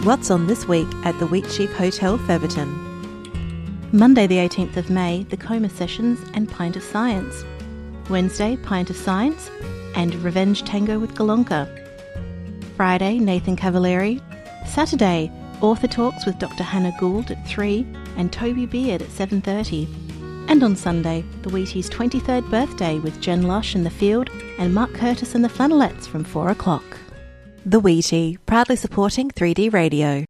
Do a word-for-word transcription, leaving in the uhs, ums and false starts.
what's on this week at the Wheatsheaf Hotel, Featherton. Monday the eighteenth of May, the Coma Sessions and Pint of Science. Wednesday, Pint of Science and Revenge Tango with Golonka. Friday, Nathan Cavalieri. Saturday, Author Talks with Doctor Hannah Gould at three and Toby Beard at seven thirty. And on Sunday, the Wheaties' twenty-third birthday with Jen Losh in the field and Mark Curtis and the Flannelettes from four o'clock. The Wheatie, proudly supporting three D Radio.